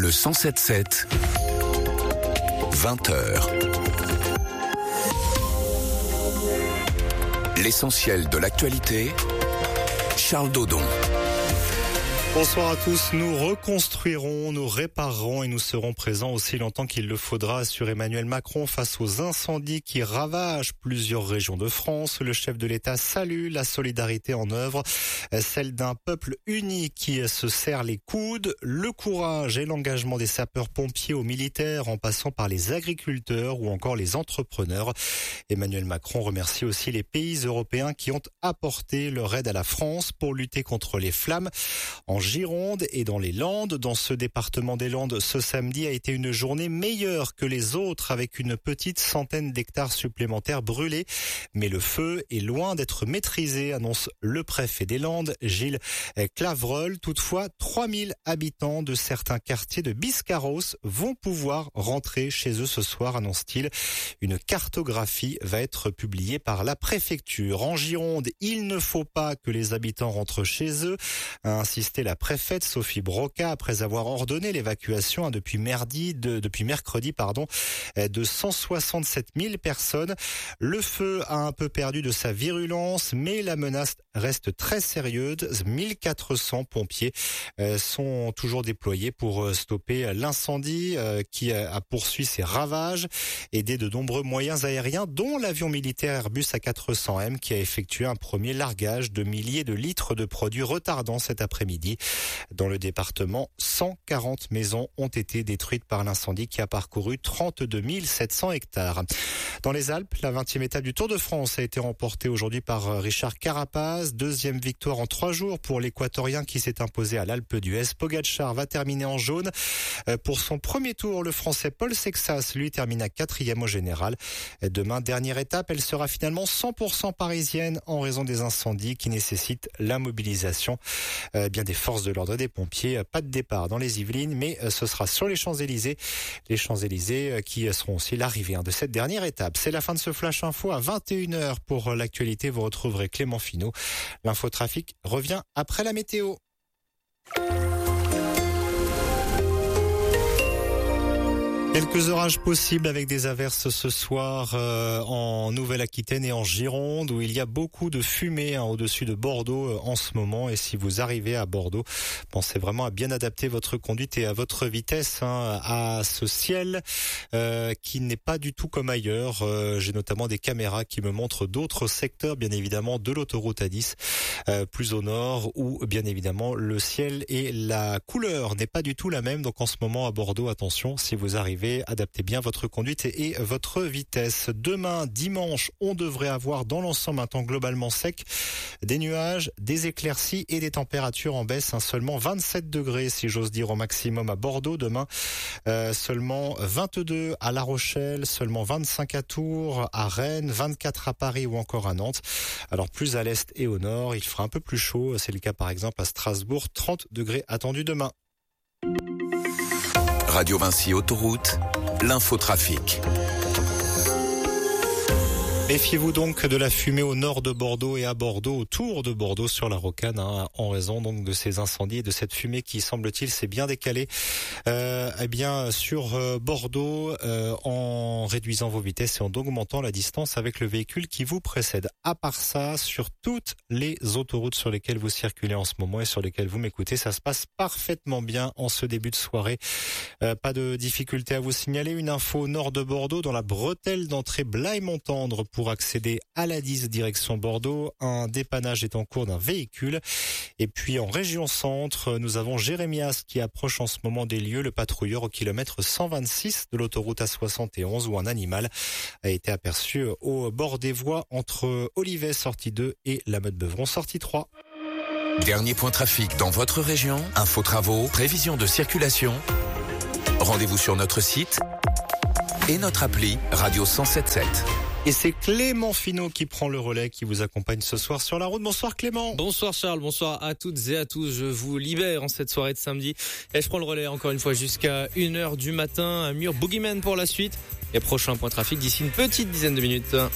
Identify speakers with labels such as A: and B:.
A: Le 107.7, 20h. L'essentiel de l'actualité, Charles Dodon.
B: Bonsoir à tous, nous reconstruirons, nous réparerons et nous serons présents aussi longtemps qu'il le faudra, assure Emmanuel Macron face aux incendies qui ravagent plusieurs régions de France. Le chef de l'État salue la solidarité en œuvre, celle d'un peuple uni qui se serre les coudes, le courage et l'engagement des sapeurs-pompiers aux militaires en passant par les agriculteurs ou encore les entrepreneurs. Emmanuel Macron remercie aussi les pays européens qui ont apporté leur aide à la France pour lutter contre les flammes. En Gironde et dans les Landes, dans ce département des Landes, ce samedi a été une journée meilleure que les autres avec une petite centaine d'hectares supplémentaires brûlés. Mais le feu est loin d'être maîtrisé, annonce le préfet des Landes, Gilles Clavreul. Toutefois, 3000 habitants de certains quartiers de Biscarrosse vont pouvoir rentrer chez eux ce soir, annonce-t-il. Une cartographie va être publiée par la préfecture. En Gironde, il ne faut pas que les habitants rentrent chez eux, a insisté la préfète Sophie Broca après avoir ordonné l'évacuation depuis mercredi, de 167 000 personnes. Le feu a un peu perdu de sa virulence, mais la menace reste très sérieuse. 1400 pompiers sont toujours déployés pour stopper l'incendie qui a poursuivi ses ravages, aidé de nombreux moyens aériens, dont l'avion militaire Airbus A400M qui a effectué un premier largage de milliers de litres de produits retardants cet après-midi. Dans le département, 140 maisons ont été détruites par l'incendie qui a parcouru 32 700 hectares. Dans les Alpes, la 20e étape du Tour de France a été remportée aujourd'hui par Richard Carapaz. Deuxième victoire en 3 jours pour l'Équatorien qui s'est imposé à l'Alpe d'Huez. Pogačar va terminer en jaune. Pour son premier tour, le Français Paul Sexas, lui, termine à 4e au général. Demain, dernière étape, elle sera finalement 100% parisienne en raison des incendies qui nécessitent la mobilisation des forces de l'ordre et des pompiers. Pas de départ dans les Yvelines, mais ce sera sur les Champs-Élysées. Les Champs-Élysées qui seront aussi l'arrivée de cette dernière étape. C'est la fin de ce Flash Info à 21h. Pour l'actualité, vous retrouverez Clément Finot. L'infotrafic revient après la météo. Quelques orages possibles avec des averses ce soir en Nouvelle-Aquitaine et en Gironde où il y a beaucoup de fumée au-dessus de Bordeaux en ce moment. Et si vous arrivez à Bordeaux, pensez vraiment à bien adapter votre conduite et à votre vitesse à ce ciel qui n'est pas du tout comme ailleurs. J'ai notamment des caméras qui me montrent d'autres secteurs, bien évidemment, de l'autoroute A10 plus au nord où bien évidemment le ciel et la couleur n'est pas du tout la même. Donc en ce moment à Bordeaux, attention, si vous arrivez, adaptez bien votre conduite et votre vitesse. Demain, dimanche, on devrait avoir dans l'ensemble un temps globalement sec, des nuages, des éclaircies et des températures en baisse. Seulement 27 degrés, si j'ose dire, au maximum à Bordeaux. Demain, seulement 22 à La Rochelle, seulement 25 à Tours, à Rennes, 24 à Paris ou encore à Nantes. Alors plus à l'est et au nord, il fera un peu plus chaud. C'est le cas par exemple à Strasbourg, 30 degrés attendus demain.
A: Radio Vinci Autoroute, l'infotrafic.
B: Méfiez-vous donc de la fumée au nord de Bordeaux et à Bordeaux, autour de Bordeaux sur la Rocane, en raison donc de ces incendies et de cette fumée qui, semble-t-il, s'est bien décalée sur Bordeaux en réduisant vos vitesses et en augmentant la distance avec le véhicule qui vous précède. À part ça, sur toutes les autoroutes sur lesquelles vous circulez en ce moment et sur lesquelles vous m'écoutez, ça se passe parfaitement bien en ce début de soirée. Pas de difficulté à vous signaler. Une info au nord de Bordeaux, dans la bretelle d'entrée Blaye-Montendre, pour accéder à la 10 direction Bordeaux. Un dépannage est en cours d'un véhicule. Et puis en région centre, nous avons Jérémias qui approche en ce moment des lieux, le patrouilleur au kilomètre 126 de l'autoroute A71 où un animal a été aperçu au bord des voies entre Olivet sortie 2 et la Meute-Beuvron sortie 3.
A: Dernier point trafic dans votre région, info travaux, prévision de circulation. Rendez-vous sur notre site et notre appli Radio 107.7.
B: Et c'est Clément Finot qui prend le relais, qui vous accompagne ce soir sur la route. Bonsoir Clément.
C: Bonsoir Charles, bonsoir à toutes et à tous. Je vous libère en cette soirée de samedi. Et je prends le relais encore une fois jusqu'à 1h du matin. Un mur Boogeyman pour la suite. Et prochain point trafic d'ici une petite dizaine de minutes.